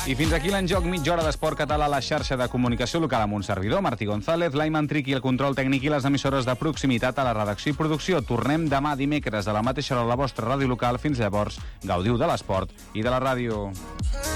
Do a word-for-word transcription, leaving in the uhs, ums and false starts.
I fins aquí l'enjoc, mitja hora d'esport català a la xarxa de comunicació local amb un servidor, Martí González, l'Aiman Triqui, el control tècnic i les emissores de proximitat a la redacció i producció. Tornem demà dimecres a la mateixa hora a la vostra ràdio local. Fins llavors, gaudiu de l'esport i de la ràdio.